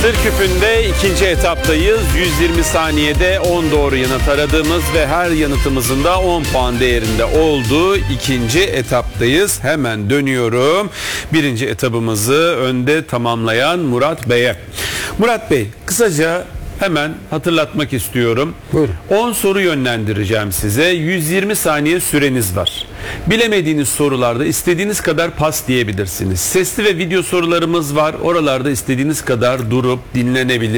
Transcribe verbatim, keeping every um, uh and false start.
Sır Küpü'nde ikinci etaptayız. yüz yirmi saniyede on doğru yanıt aradığımız ve her yanıtımızın da on puan değerinde olduğu ikinci etaptayız. Hemen dönüyorum. Birinci etabımızı önde tamamlayan Murat Bey'e. Murat Bey, kısaca hemen hatırlatmak istiyorum. Buyurun. on soru yönlendireceğim size. yüz yirmi saniye süreniz var. Bilemediğiniz sorularda istediğiniz kadar pas diyebilirsiniz. Sesli ve video sorularımız var. Oralarda istediğiniz kadar durup dinlenebilir.